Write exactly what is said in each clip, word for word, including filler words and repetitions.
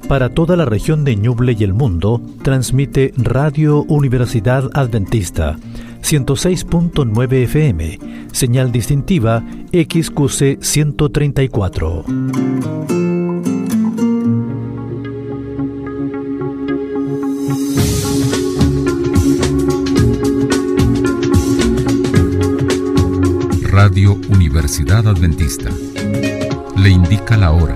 Para toda la región de Ñuble y el mundo, transmite Radio Universidad Adventista, ciento seis punto nueve F M, señal distintiva X Q C ciento treinta y cuatro. Radio Universidad Adventista le indica la hora.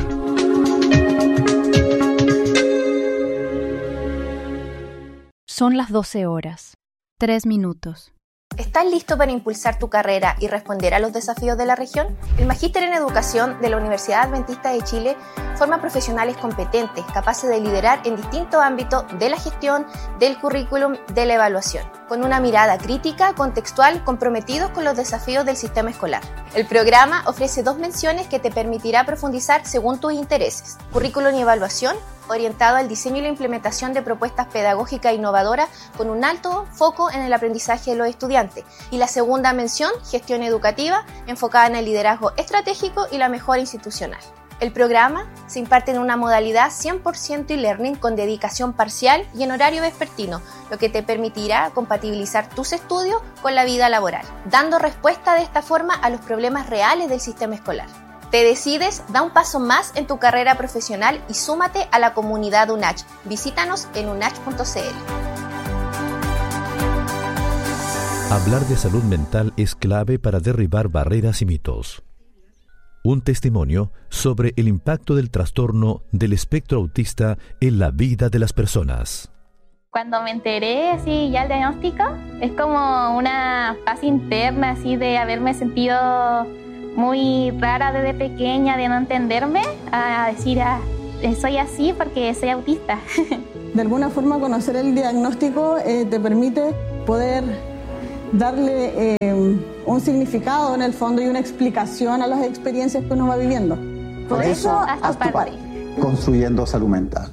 Son las doce horas, tres minutos. ¿Estás listo para impulsar tu carrera y responder a los desafíos de la región? El Magíster en Educación de la Universidad Adventista de Chile forma profesionales competentes, capaces de liderar en distintos ámbitos de la gestión, del currículum, de la evaluación, con una mirada crítica, contextual, comprometidos con los desafíos del sistema escolar. El programa ofrece dos menciones que te permitirá profundizar según tus intereses: currículum y evaluación, orientado al diseño y la implementación de propuestas pedagógicas innovadoras con un alto foco en el aprendizaje de los estudiantes. Y la segunda mención, gestión educativa, enfocada en el liderazgo estratégico y la mejora institucional. El programa se imparte en una modalidad cien por ciento e-learning con dedicación parcial y en horario vespertino, lo que te permitirá compatibilizar tus estudios con la vida laboral, dando respuesta de esta forma a los problemas reales del sistema escolar. ¿Te decides? Da un paso más en tu carrera profesional y súmate a la comunidad UNACH. Visítanos en unach punto c l. Hablar de salud mental es clave para derribar barreras y mitos. Un testimonio sobre el impacto del trastorno del espectro autista en la vida de las personas. Cuando me enteré así ya el diagnóstico, es como una paz interna así de haberme sentido muy rara desde pequeña, de no entenderme, a decir, ah, soy así porque soy autista. De alguna forma conocer el diagnóstico eh, te permite poder darle eh, un significado en el fondo y una explicación a las experiencias que uno va viviendo. Por, Por eso, haz tu parte. parte. Construyendo salud mental.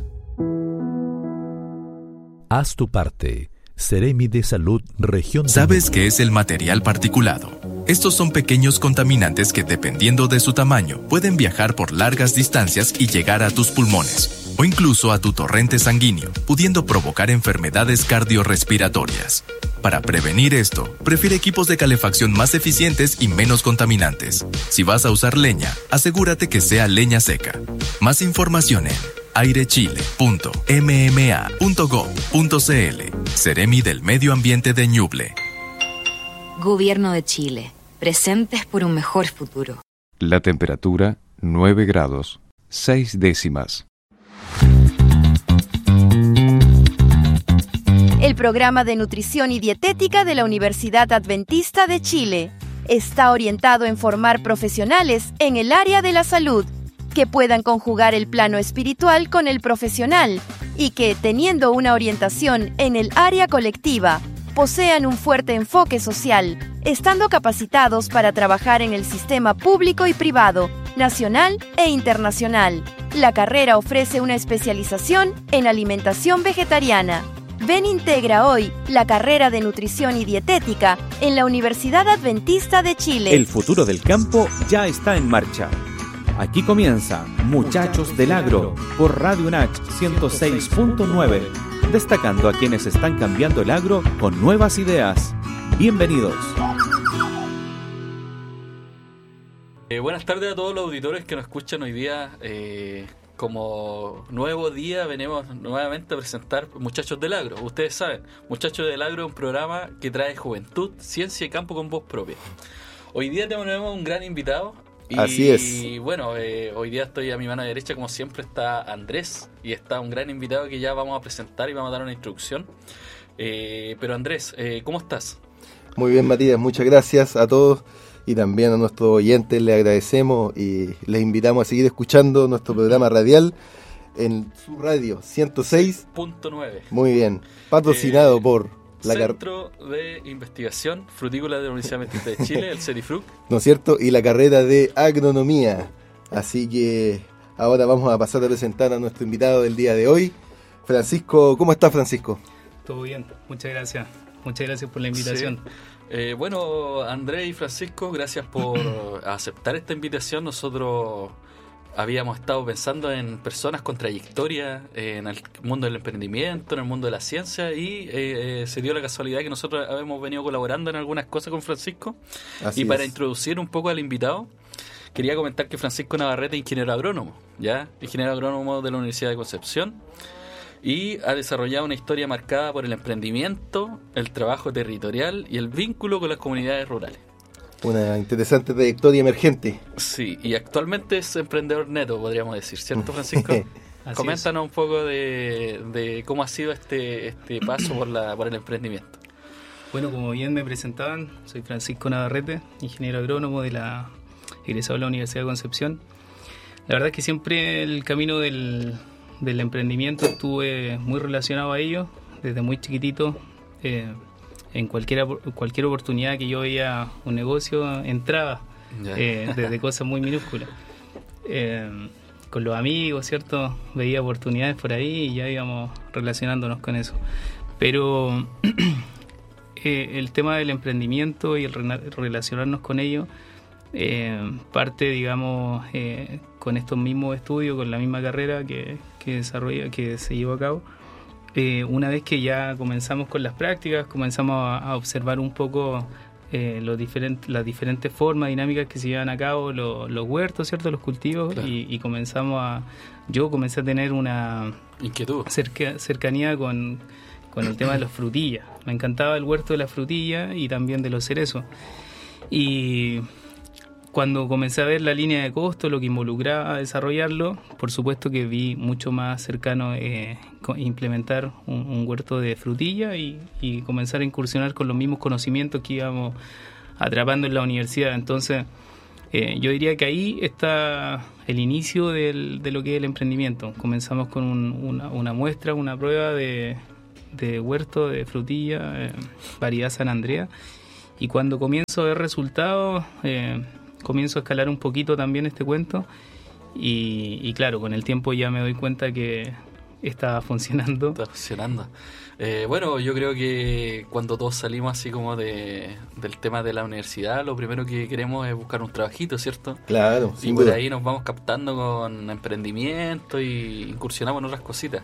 Haz tu parte. Seremi de Salud, Región. ¿Sabes qué es el material particulado? Estos son pequeños contaminantes que, dependiendo de su tamaño, pueden viajar por largas distancias y llegar a tus pulmones, o incluso a tu torrente sanguíneo, pudiendo provocar enfermedades cardiorrespiratorias. Para prevenir esto, prefiere equipos de calefacción más eficientes y menos contaminantes. Si vas a usar leña, asegúrate que sea leña seca. Más información en airechile punto m m a punto gov punto c l. Seremi del Medio Ambiente de Ñuble. Gobierno de Chile. Presentes por un mejor futuro. La temperatura, nueve grados, seis décimas. El programa de nutrición y dietética de la Universidad Adventista de Chile está orientado en formar profesionales en el área de la salud, que puedan conjugar el plano espiritual con el profesional y que, teniendo una orientación en el área colectiva, posean un fuerte enfoque social, estando capacitados para trabajar en el sistema público y privado, nacional e internacional. La carrera ofrece una especialización en alimentación vegetariana. Ven, integra hoy la carrera de nutrición y dietética en la Universidad Adventista de Chile. El futuro del campo ya está en marcha. Aquí comienza Muchachos del Agro por Radio UNACH ciento seis punto nueve, destacando a quienes están cambiando el agro con nuevas ideas. Bienvenidos. Eh, buenas tardes a todos los auditores que nos escuchan hoy día. Eh, como nuevo día venimos nuevamente a presentar Muchachos del Agro. Ustedes saben, Muchachos del Agro es un programa que trae juventud, ciencia y campo con voz propia. Hoy día tenemos un gran invitado. Y, Así es. Y bueno, eh, hoy día estoy a mi mano derecha, como siempre, está Andrés. Y está un gran invitado que ya vamos a presentar y vamos a dar una introducción. Eh, pero Andrés, eh, ¿cómo estás? Muy bien, Matías, muchas gracias a todos. Y también a nuestros oyentes les agradecemos y les invitamos a seguir escuchando nuestro programa radial en su radio ciento seis punto nueve. Muy bien, patrocinado eh, por la Centro car- de Investigación Frutícola de la Universidad Adventista de Chile, el CERIFRUC. ¿No es cierto? Y la carrera de Agronomía. Así que ahora vamos a pasar a presentar a nuestro invitado del día de hoy, Francisco. ¿Cómo estás, Francisco? Todo bien, muchas gracias. Muchas gracias por la invitación. Sí. Eh, bueno, Andrés y Francisco, gracias por aceptar esta invitación. Nosotros habíamos estado pensando en personas con trayectoria eh, en el mundo del emprendimiento, en el mundo de la ciencia, y eh, eh, se dio la casualidad que nosotros hemos venido colaborando en algunas cosas con Francisco. Así y para es. introducir un poco al invitado, quería comentar que Francisco Navarrete es ingeniero agrónomo, ¿ya? Ingeniero agrónomo de la Universidad de Concepción, y ha desarrollado una historia marcada por el emprendimiento, el trabajo territorial y el vínculo con las comunidades rurales. Una interesante trayectoria emergente. Sí, y actualmente es emprendedor neto, podríamos decir, ¿cierto, Francisco? Coméntanos es. un poco de, de cómo ha sido este, este paso por, la, por el emprendimiento. Bueno, como bien me presentaban, soy Francisco Navarrete, ingeniero agrónomo de la egresado de la Universidad de Concepción. La verdad es que siempre el camino del, del emprendimiento estuve muy relacionado a ello, desde muy chiquitito. Eh, En cualquier, cualquier oportunidad que yo veía un negocio, entraba eh, desde cosas muy minúsculas. Eh, con los amigos, ¿cierto? Veía oportunidades por ahí y ya íbamos relacionándonos con eso. Pero eh, el tema del emprendimiento y el re- relacionarnos con ello eh, parte, digamos, eh, con estos mismos estudios, con la misma carrera que, que, desarrolla, que se llevó a cabo. Eh, una vez que ya comenzamos con las prácticas, comenzamos a, a observar un poco eh, los diferentes, las diferentes formas, dinámicas que se llevan a cabo, lo, los huertos, ¿cierto? Los cultivos, claro. y, y comenzamos a... Yo comencé a tener una... inquietud. Cerca, cercanía con, con el tema de las frutillas. Me encantaba el huerto de las frutillas y también de los cerezos. Y... cuando comencé a ver la línea de costo, lo que involucraba desarrollarlo, por supuesto que vi mucho más cercano eh, implementar un, un huerto de frutilla y, y comenzar a incursionar con los mismos conocimientos que íbamos atrapando en la universidad. Entonces, eh, yo diría que ahí está el inicio del, de lo que es el emprendimiento. Comenzamos con un, una, una muestra, una prueba de, de huerto de frutilla, eh, variedad San Andrea, y cuando comienzo a ver resultados... Eh, comienzo a escalar un poquito también este cuento y, y claro, con el tiempo ya me doy cuenta que está funcionando. Está funcionando. Eh, bueno, yo creo que cuando todos salimos así como de, del tema de la universidad, lo primero que queremos es buscar un trabajito, ¿cierto? Claro, y por duda. Ahí nos vamos captando con emprendimiento y incursionamos en otras cositas.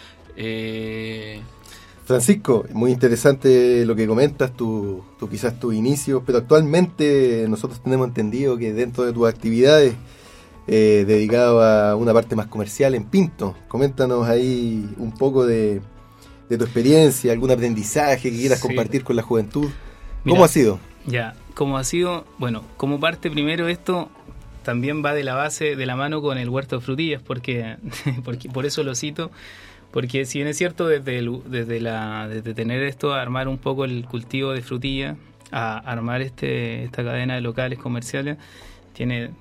Eh... Francisco, muy interesante lo que comentas, tu, tu quizás tus inicios, pero actualmente nosotros tenemos entendido que dentro de tus actividades eh, dedicado a una parte más comercial en Pinto, coméntanos ahí un poco de, de tu experiencia, algún aprendizaje que quieras sí. compartir con la juventud. ¿Cómo Mira, ha sido? Ya, ¿cómo ha sido? Bueno, como parte primero esto también va de la base, de la mano con el huerto de frutillas, porque, porque por eso lo cito. Porque si bien es cierto, desde, el, desde, la, desde tener esto, a armar un poco el cultivo de frutilla, a armar este esta cadena de locales comerciales, tiene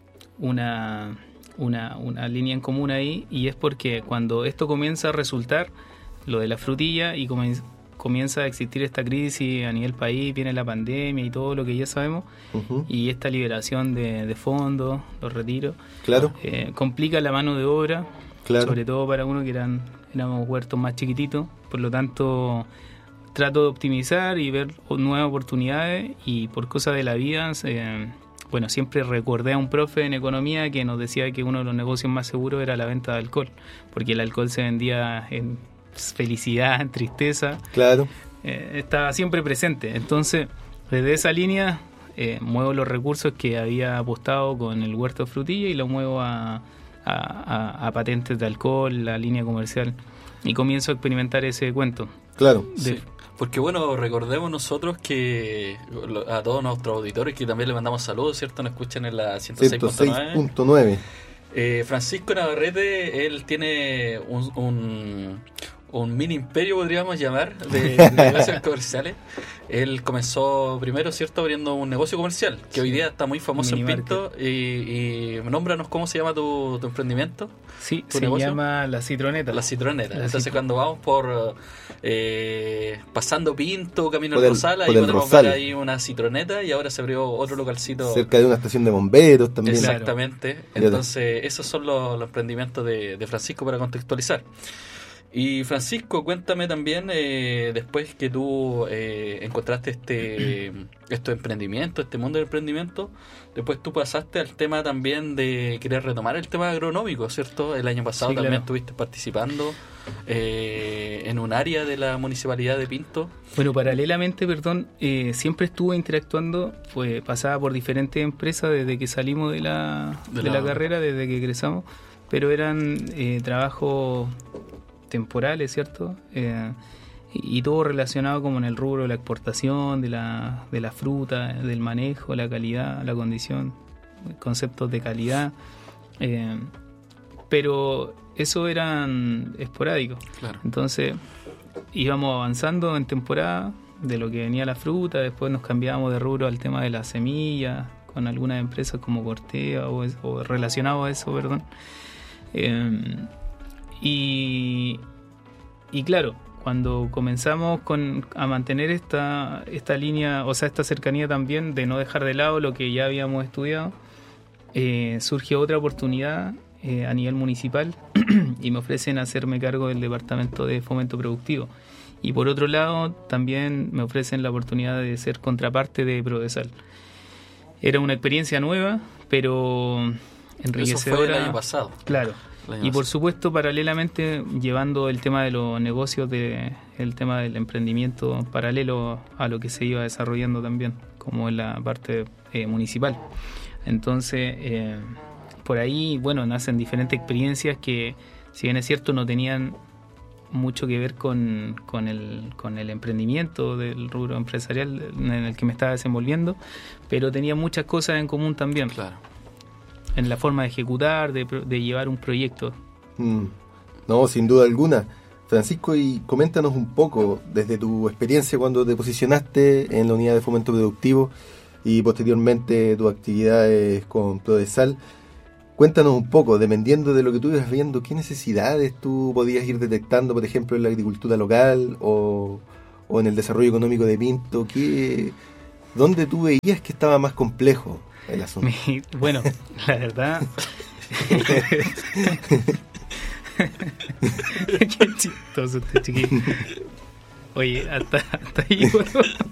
una, una, una línea en común ahí, y es porque cuando esto comienza a resultar, lo de la frutilla, y comienza, comienza a existir esta crisis a nivel país, viene la pandemia y todo lo que ya sabemos, uh-huh. y esta liberación de, de fondos, los retiros, claro. eh, complica la mano de obra, claro. sobre todo para uno que eran... éramos huertos más chiquititos, por lo tanto trato de optimizar y ver nuevas oportunidades, y por cosas de la vida, eh, bueno, siempre recordé a un profe en economía que nos decía que uno de los negocios más seguros era la venta de alcohol, porque el alcohol se vendía en felicidad, en tristeza, claro. eh, estaba siempre presente. Entonces, desde esa línea eh, muevo los recursos que había apostado con el huerto de frutilla y los muevo a A, a, a patentes de alcohol, la línea comercial, y comienzo a experimentar ese cuento. Claro, de, sí. Porque bueno, recordemos nosotros que a todos nuestros auditores que también le mandamos saludos, ¿cierto? Nos escuchan en la ciento seis punto nueve. Eh, Francisco Navarrete, él tiene un, un, un mini imperio, podríamos llamar, de, de negocios comerciales. Él comenzó primero, ¿cierto?, abriendo un negocio comercial, que sí. hoy día está muy famoso en Pinto. Y, y nómbranos cómo se llama tu, tu emprendimiento. Sí, ¿Tu se negocio? llama La Citroneta. La Citroneta. La Entonces, citro... cuando vamos por eh, pasando Pinto, camino al el, Rosal, ahí podemos Rosal. ver ahí una Citroneta, y ahora se abrió otro localcito. Cerca de una estación de bomberos también. Exactamente. Claro. Entonces, esos son los, los emprendimientos de, de Francisco, para contextualizar. Y Francisco, cuéntame también, eh, después que tú eh, encontraste este estos emprendimientos, este mundo del emprendimiento, después tú pasaste al tema también de querer retomar el tema agronómico, ¿cierto? El año pasado Sí, también claro. estuviste participando eh, en un área de la municipalidad de Pinto. Bueno, paralelamente, perdón, eh, siempre estuve interactuando, fue pasaba por diferentes empresas desde que salimos de la, De de la- la carrera, desde que egresamos, pero eran eh, trabajos temporales, ¿cierto? Eh, y, y todo relacionado como en el rubro de la exportación, de la, de la fruta, del manejo, la calidad, la condición, conceptos de calidad. Eh, pero eso eran esporádicos. Claro. Entonces íbamos avanzando en temporada de lo que venía la fruta, después nos cambiábamos de rubro al tema de la semilla, con algunas empresas como Cortea o, es- o relacionado a eso, perdón. Eh, y, y claro, cuando comenzamos con, a mantener esta, esta línea, o sea, esta cercanía también de no dejar de lado lo que ya habíamos estudiado, eh, surge otra oportunidad eh, a nivel municipal y me ofrecen hacerme cargo del departamento de fomento productivo. Y por otro lado, también me ofrecen la oportunidad de ser contraparte de Prodesal. Era una experiencia nueva, pero enriquecedora. Eso fue el año pasado. Claro. El año Y por pasado. supuesto, paralelamente, llevando el tema de los negocios, de, el tema del emprendimiento paralelo a lo que se iba desarrollando también, como en la parte eh, municipal. Entonces, eh, por ahí, bueno, nacen diferentes experiencias que, si bien es cierto, no tenían mucho que ver con, con, el, con el emprendimiento del rubro empresarial en el que me estaba desenvolviendo, pero tenía muchas cosas en común también. Claro. En la forma de ejecutar, de, pro- de llevar un proyecto. Mm, no, sin duda alguna. Francisco, y coméntanos un poco desde tu experiencia cuando te posicionaste en la unidad de fomento productivo y posteriormente tus actividades con Prodesal. Cuéntanos un poco, dependiendo de lo que tú ibas viendo, ¿qué necesidades tú podías ir detectando, por ejemplo, en la agricultura local o, o en el desarrollo económico de Pinto? ¿Qué, ¿Dónde tú veías que estaba más complejo el asunto? Mi- bueno, la verdad... Qué chistoso este chiquillo. Oye, hasta, hasta ahí, bueno.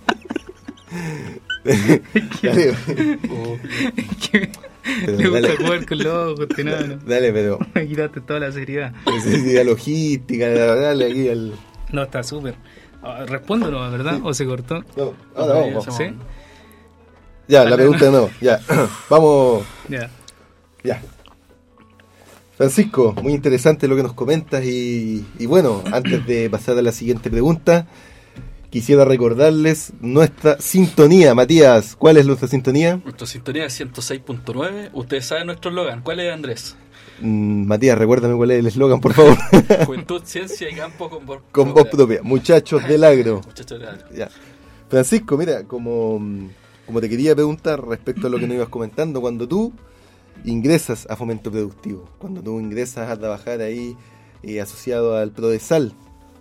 Dale. Que Pero le gusta dale. jugar con los ojos, te no, no. Dale, pero Me quitaste toda la seriedad. necesidad logística, dale aquí al... No, está súper. Ah, Respóndonos, ¿verdad? ¿O se cortó? No, ahora vamos. ¿Sí? Ya, la pregunta de nuevo, ya. Vamos, Ya. ya. Francisco, muy interesante lo que nos comentas y, y bueno, antes de pasar a la siguiente pregunta, quisiera recordarles nuestra sintonía. Matías, ¿cuál es nuestra sintonía? Nuestra sintonía es ciento seis punto nueve. Ustedes saben nuestro eslogan. ¿Cuál es, Andrés? Mm, Matías, recuérdame cuál es el eslogan, por favor. Juventud, ciencia y campo con voz Con voz propia. Muchachos del agro. Muchachos del agro. Ya. Francisco, mira, como, como te quería preguntar respecto a lo que nos ibas comentando, cuando tú ingresas a Fomento Productivo, cuando tú ingresas a trabajar ahí eh, asociado al Prodesal,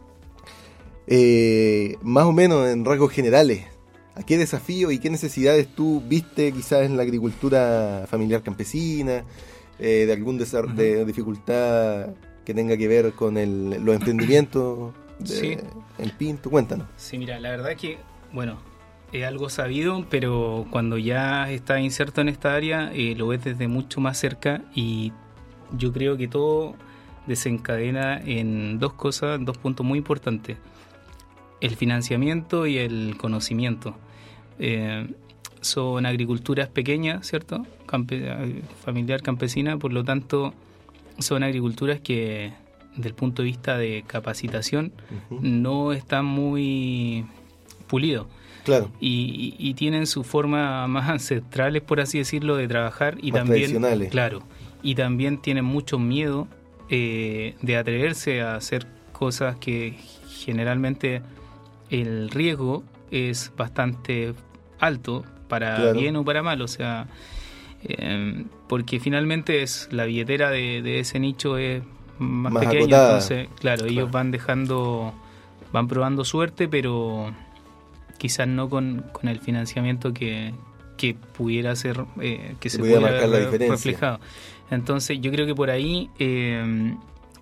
eh, más o menos en rasgos generales, ¿a qué desafíos y qué necesidades tú viste quizás en la agricultura familiar campesina, eh, de algún desar- de dificultad que tenga que ver con el, los emprendimientos de, Sí. en Pinto? Cuéntanos. Sí, mira, la verdad que, bueno, es algo sabido, pero cuando ya estás inserto en esta área, eh, lo ves desde mucho más cerca y yo creo que todo desencadena en dos cosas, dos puntos muy importantes. El financiamiento y el conocimiento. Eh, son agriculturas pequeñas, ¿cierto? Campe- familiar campesina, por lo tanto, son agriculturas que, desde el punto de vista de capacitación, Ujú. no están muy pulidos. Claro. Y, y- y tienen su forma más ancestrales, por así decirlo, de trabajar y Más también, tradicionales. claro, y también tienen mucho miedo eh, de atreverse a hacer cosas que generalmente el riesgo es bastante alto para Claro. bien o para mal, o sea, eh, porque finalmente es la billetera de, de ese nicho es más, Más pequeña, acotada. entonces, claro, ellos van dejando, van probando suerte, pero quizás no con, con el financiamiento que, que pudiera ser, eh, que se pudiera pudiera marcar la ver diferencia. reflejado. Entonces yo creo que por ahí eh,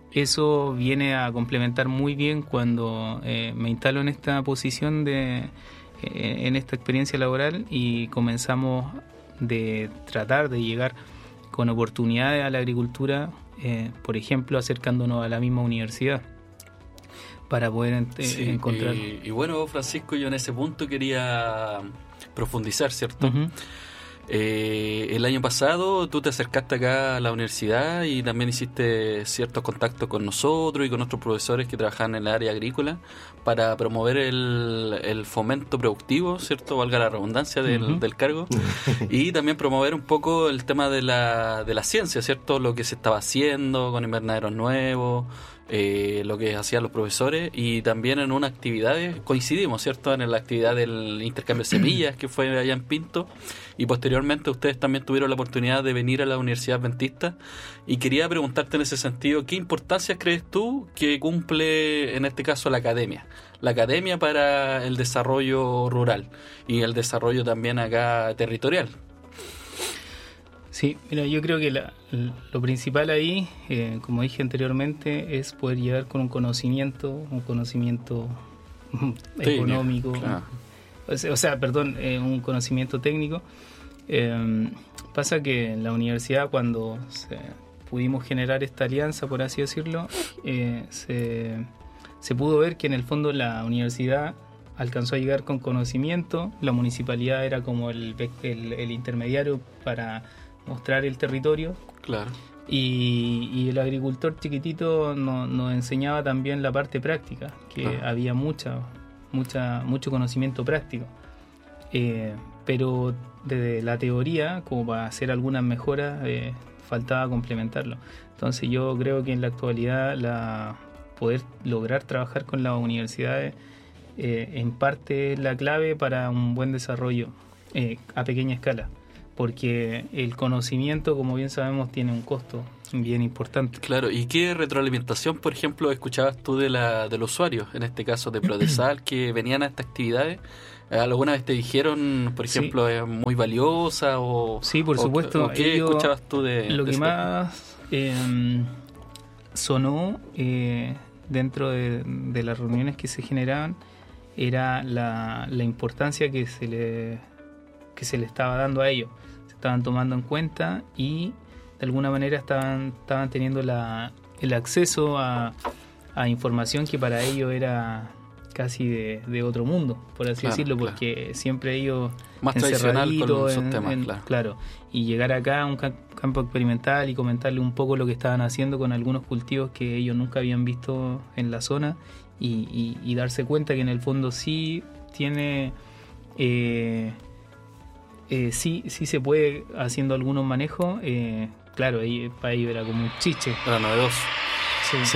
eso viene a complementar muy bien cuando eh, me instalo en esta posición de eh, en esta experiencia laboral y comenzamos de tratar de llegar con oportunidades a la agricultura, eh, por ejemplo, acercándonos a la misma universidad para poder eh, sí, encontrar. Y, y bueno, Francisco, yo en ese punto quería profundizar, ¿cierto? Uh-huh. Eh, el año pasado tú te acercaste acá a la universidad y también hiciste ciertos contactos con nosotros y con otros profesores que trabajan en el área agrícola para promover el, el fomento productivo, ¿cierto? Valga la redundancia del, uh-huh. del cargo. Y también promover un poco el tema de la, de la ciencia, ¿cierto? Lo que se estaba haciendo con invernaderos nuevos, eh, lo que hacían los profesores, y también en una actividad, coincidimos, ¿cierto? En la actividad del intercambio de semillas que fue allá en Pinto, y posteriormente ustedes también tuvieron la oportunidad de venir a la Universidad Adventista, y quería preguntarte en ese sentido, ¿qué importancia crees tú que cumple en este caso la academia? La academia para el desarrollo rural y el desarrollo también acá territorial. Sí, mira, yo creo que la, lo principal ahí, eh, como dije anteriormente, es poder llegar con un conocimiento, un conocimiento económico, claro. o, sea, o sea, perdón, eh, un conocimiento técnico. Eh, pasa que en la universidad, cuando se, pudimos generar esta alianza, por así decirlo, eh, se, se pudo ver que en el fondo la universidad alcanzó a llegar con conocimiento, la municipalidad era como el, el, el intermediario para mostrar el territorio. Claro. Y, y el agricultor chiquitito nos no enseñaba también la parte práctica, que claro. había mucha, mucha, mucho conocimiento práctico. Eh, pero desde la teoría, como para hacer algunas mejoras, eh, faltaba complementarlo. Entonces yo creo que en la actualidad la poder lograr trabajar con las universidades eh, en parte es la clave para un buen desarrollo eh, a pequeña escala. Porque el conocimiento, como bien sabemos, tiene un costo bien importante. Claro, ¿y qué retroalimentación, por ejemplo, escuchabas tú de la de los usuarios, en este caso de Prodesal, que venían a estas actividades? ¿Alguna vez te dijeron, por ejemplo, sí. es muy valiosa? O, sí, por o, supuesto. ¿O qué ellos, escuchabas tú de Lo de que esto? más eh, sonó eh, dentro de, de las reuniones que se generaban era la, la importancia que se le que se le estaba dando a ellos. Estaban tomando en cuenta y de alguna manera estaban, estaban teniendo la, el acceso a, a información que para ellos era casi de, de otro mundo, por así claro, decirlo, porque claro. siempre ellos más tradicional con esos temas, en, claro. claro. Y llegar acá a un campo experimental y comentarle un poco lo que estaban haciendo con algunos cultivos que ellos nunca habían visto en la zona y, y, y darse cuenta que en el fondo sí tiene... Eh, Eh, sí, sí se puede haciendo algunos manejos. Eh, claro, ahí para ellos era como un chiche. Era novedoso. Sí. sí.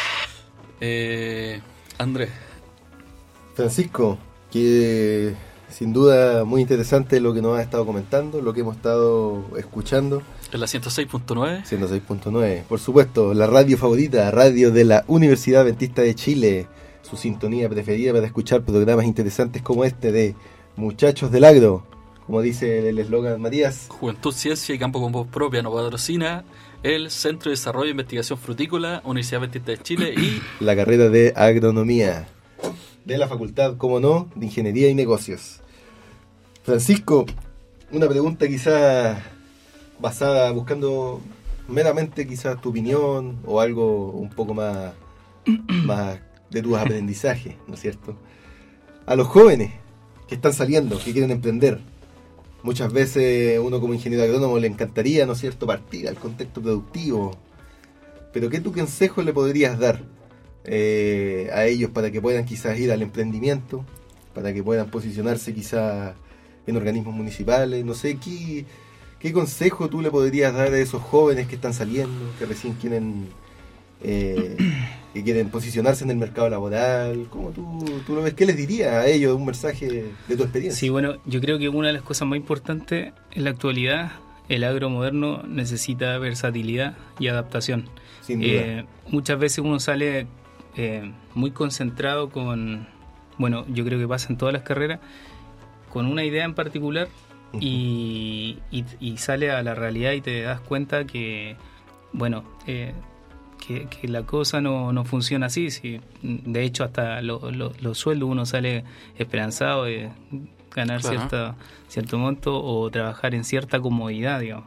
Eh, Andrés. Francisco, que sin duda muy interesante lo que nos has estado comentando, lo que hemos estado escuchando. En la ciento seis punto nueve. ciento seis punto nueve, por supuesto, la radio favorita, radio de la Universidad Adventista de Chile, su sintonía preferida para escuchar programas interesantes como este de Muchachos del Agro. Como dice el eslogan, Matías. Juventud, Ciencia y Campo con Voz Propia nos patrocina el Centro de Desarrollo e Investigación Frutícola, Universidad Adventista de Chile y... la carrera de Agronomía de la Facultad, como no, de Ingeniería y Negocios. Francisco, una pregunta quizás basada, buscando meramente quizás tu opinión o algo un poco más, más de tus aprendizajes, ¿no es cierto? A los jóvenes que están saliendo, que quieren emprender, muchas veces uno como ingeniero agrónomo le encantaría, ¿no es cierto?, partir al contexto productivo. Pero ¿qué tu consejo le podrías dar eh, a ellos para que puedan quizás ir al emprendimiento, para que puedan posicionarse quizás en organismos municipales? No sé, ¿qué, qué consejo tú le podrías dar a esos jóvenes que están saliendo, que recién quieren, eh, que quieren posicionarse en el mercado laboral? ¿Cómo tú, tú lo ves? ¿Qué les dirías a ellos? Un mensaje de tu experiencia. Sí, bueno, yo creo que una de las cosas más importantes en la actualidad, el agro moderno necesita versatilidad y adaptación. Sin duda. Eh, muchas veces uno sale eh, muy concentrado con, bueno, yo creo que pasa en todas las carreras, con una idea en particular uh-huh. y, y, y sale a la realidad y te das cuenta que, bueno, eh, que, que la cosa no, no funciona así. Si, de hecho, hasta lo, lo, los sueldos uno sale esperanzado de ganar claro. cierta, cierto monto o trabajar en cierta comodidad, digamos.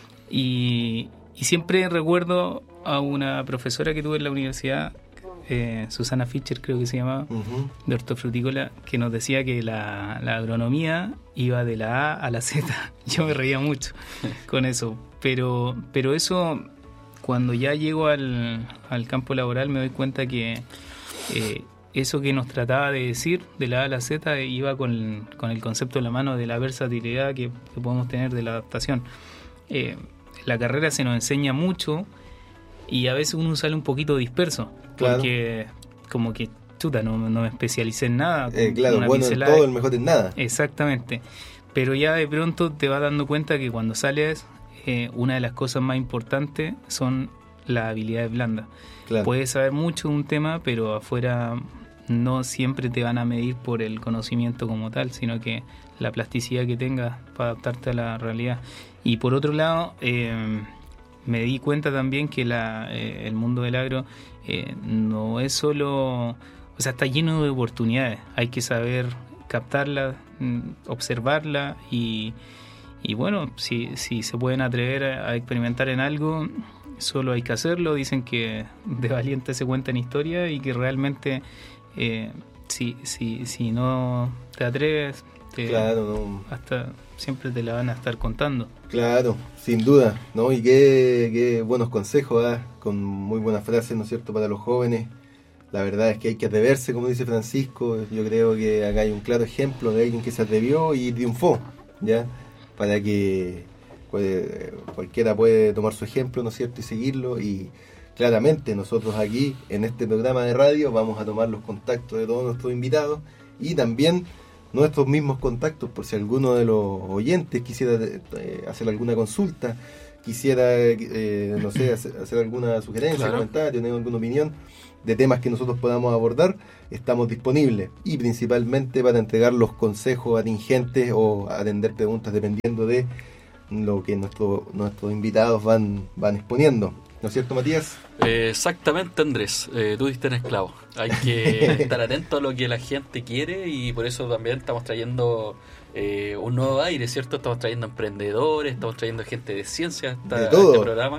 Y, y siempre recuerdo a una profesora que tuve en la universidad, eh, Susana Fischer creo que se llamaba, uh-huh. de hortofrutícola, que nos decía que la, la agronomía iba de la A a la Z. Yo me reía mucho con eso, pero, pero eso, cuando ya llego al, al campo laboral, me doy cuenta que eh, eso que nos trataba de decir de la A a la Z iba con, con el concepto en la mano de la versatilidad que, que podemos tener de la adaptación. Eh, la carrera se nos enseña mucho y a veces uno sale un poquito disperso, claro. porque como que chuta, no, no me especialicé en nada. Eh, claro, bueno en todo, el mejor en nada. Exactamente. Pero ya de pronto te vas dando cuenta que cuando sales, eh, una de las cosas más importantes son las habilidades blandas. Claro. Puedes saber mucho de un tema, pero afuera no siempre te van a medir por el conocimiento como tal, sino que la plasticidad que tengas para adaptarte a la realidad. Y por otro lado, eh, me di cuenta también que la, eh, el mundo del agro eh, no es solo, o sea, está lleno de oportunidades. Hay que saber captarla, observarla y, y bueno, si, si se pueden atrever a, a experimentar en algo, solo hay que hacerlo. Dicen que de valiente se cuentan historias y que realmente eh, si, si, si no te atreves, te, claro, no. hasta siempre te la van a estar contando. Claro, sin duda, ¿no? Y qué, qué buenos consejos, ¿eh? Con muy buenas frases, ¿no es cierto?, para los jóvenes. La verdad es que hay que atreverse, como dice Francisco. Yo creo que acá hay un claro ejemplo de alguien que se atrevió y triunfó, ¿ya? Para que puede, cualquiera puede tomar su ejemplo, ¿no es cierto?, y seguirlo. Y claramente nosotros aquí, en este programa de radio, vamos a tomar los contactos de todos nuestros invitados y también nuestros mismos contactos, por si alguno de los oyentes quisiera eh, hacer alguna consulta, quisiera, eh, no sé, hacer, hacer alguna sugerencia, claro. comentario, tener alguna opinión de temas que nosotros podamos abordar, estamos disponibles, y principalmente para entregar los consejos atingentes o atender preguntas dependiendo de lo que nuestro, nuestros invitados van, van exponiendo. ¿No es cierto, Matías? Eh, exactamente, Andrés. Eh, tú diste en esclavo. Hay que estar atento a lo que la gente quiere y por eso también estamos trayendo eh, un nuevo aire, ¿cierto? Estamos trayendo emprendedores, estamos trayendo gente de ciencia hasta, a este programa.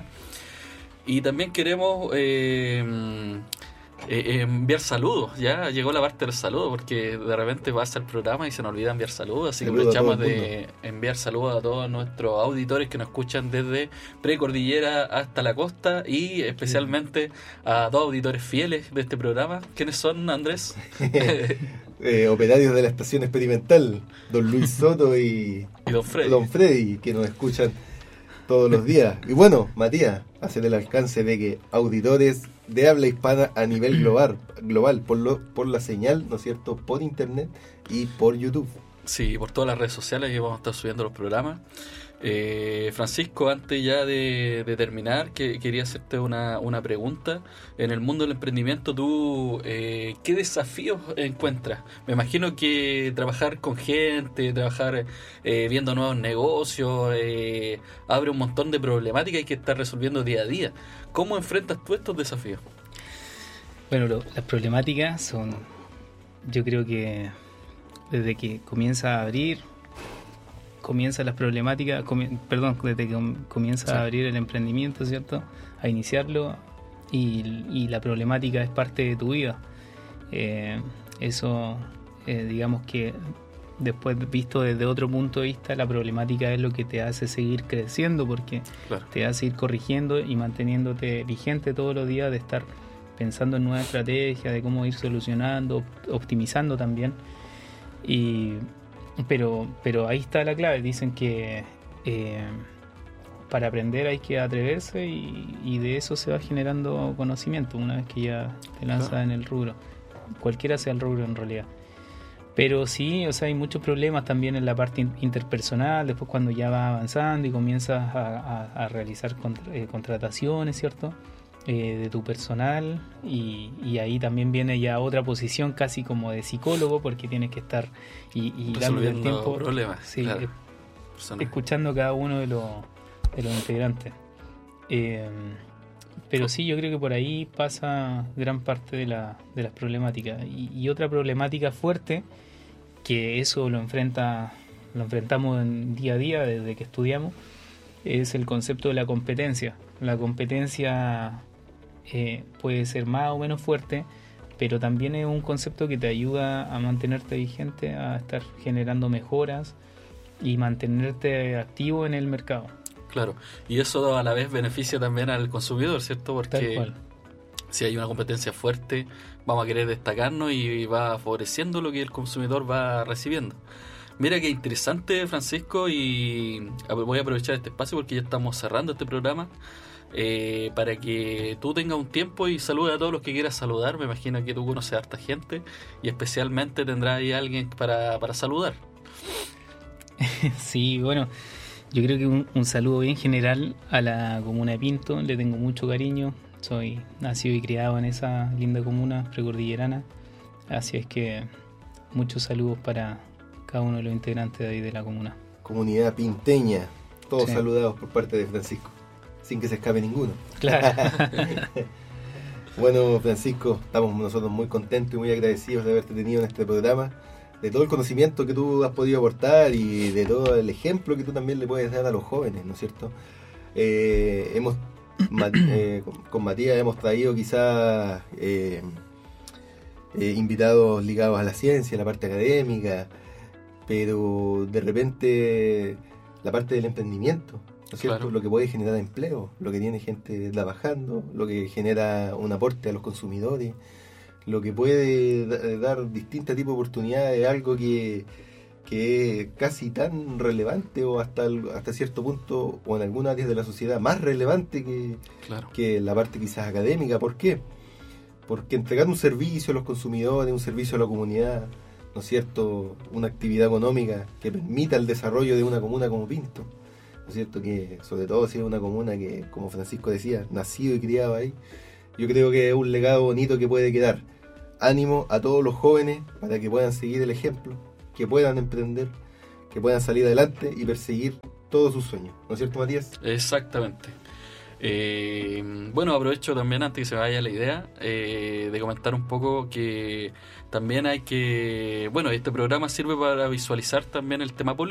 Y también queremos eh, eh, enviar saludos. Ya llegó la parte del saludo, porque de repente pasa el programa y se nos olvida enviar saludos. Así Saludo que aprovechamos de enviar saludos a todos nuestros auditores que nos escuchan desde precordillera hasta la costa y especialmente a dos auditores fieles de este programa. ¿Quiénes son, Andrés? eh, operarios de la estación experimental, don Luis Soto y, y don Freddy. Don Freddy, que nos escuchan todos los días. Y bueno, Matías, hacer el alcance de que auditores de habla hispana a nivel global, global por, lo, por la señal, ¿no es cierto?, por internet y por YouTube. Sí, por todas las redes sociales que vamos a estar subiendo los programas. Eh, Francisco, antes ya de, de terminar, que, quería hacerte una, una pregunta. En el mundo del emprendimiento, ¿tú eh, qué desafíos encuentras? Me imagino que trabajar con gente, trabajar eh, viendo nuevos negocios, eh, abre un montón de problemáticas y hay que estar resolviendo día a día. ¿Cómo enfrentas tú estos desafíos? Bueno, lo, las problemáticas son, yo creo que desde que comienza a abrir, comienzan las problemáticas, comi- perdón, desde que comienza sí. a abrir el emprendimiento, ¿cierto?, a iniciarlo, y, y la problemática es parte de tu vida. Eh, eso, eh, digamos que después visto desde otro punto de vista, la problemática es lo que te hace seguir creciendo, porque claro. te hace ir corrigiendo y manteniéndote vigente todos los días, de estar pensando en nuevas estrategias, de cómo ir solucionando, optimizando también. Y pero pero ahí está la clave. Dicen que eh, para aprender hay que atreverse, y, y de eso se va generando conocimiento una vez que ya te lanzas claro. en el rubro, cualquiera sea el rubro en realidad. Pero sí, o sea, hay muchos problemas también en la parte interpersonal, después cuando ya vas avanzando y comienzas a, a, a realizar contra, eh, contrataciones, ¿cierto?, eh, de tu personal, y, y ahí también viene ya otra posición casi como de psicólogo, porque tienes que estar y, y dándole el tiempo, problemas, sí, claro. eh, escuchando cada uno de los, de los integrantes. Eh, pero sí, yo creo que por ahí pasa gran parte de, la, de las problemáticas. Y, y otra problemática fuerte, que eso lo enfrenta lo enfrentamos en día a día desde que estudiamos, es el concepto de la competencia. La competencia eh, puede ser más o menos fuerte, pero también es un concepto que te ayuda a mantenerte vigente, a estar generando mejoras y mantenerte activo en el mercado. Claro, y eso a la vez beneficia también al consumidor, ¿cierto? Porque si hay una competencia fuerte, vamos a querer destacarnos y va favoreciendo lo que el consumidor va recibiendo. Mira qué interesante, Francisco, y voy a aprovechar este espacio porque ya estamos cerrando este programa. Eh, para que tú tengas un tiempo y saludes a todos los que quieras saludar. Me imagino que tú conoces a harta gente y especialmente tendrás ahí a alguien para, para saludar. Sí, bueno, yo creo que un, un saludo bien general a la comuna de Pinto. Le tengo mucho cariño, soy nacido y criado en esa linda comuna precordillerana, así es que muchos saludos para cada uno de los integrantes de ahí de la comuna. Comunidad pinteña, todos sí. Saludados por parte de Francisco, sin que se escape ninguno. Claro. Bueno, Francisco, estamos nosotros muy contentos y muy agradecidos de haberte tenido en este programa, de todo el conocimiento que tú has podido aportar y de todo el ejemplo que tú también le puedes dar a los jóvenes, ¿no es cierto? Eh, hemos eh, con, con Matías hemos traído quizás eh, eh, invitados ligados a la ciencia, a la parte académica, pero de repente la parte del emprendimiento, ¿no es cierto? Claro. Lo que puede generar empleo, lo que tiene gente trabajando, lo que genera un aporte a los consumidores, lo que puede da- dar distintos tipos de oportunidades, algo que, que es casi tan relevante o hasta, el, hasta cierto punto, o en algunas áreas de la sociedad, más relevante que, claro. que la parte quizás académica. ¿Por qué? Porque entregar un servicio a los consumidores, un servicio a la comunidad, ¿no es cierto? Una actividad económica que permita el desarrollo de una comuna como Pinto, ¿no es cierto? Que sobre todo si es una comuna que, como Francisco decía, nacido y criado ahí, yo creo que es un legado bonito que puede quedar. Ánimo a todos los jóvenes para que puedan seguir el ejemplo, que puedan emprender, que puedan salir adelante y perseguir todos sus sueños, ¿no es cierto, Matías? Exactamente. Eh, bueno, aprovecho también antes que se vaya la idea eh, de comentar un poco que también hay que, bueno, este programa sirve para visualizar también el tema político.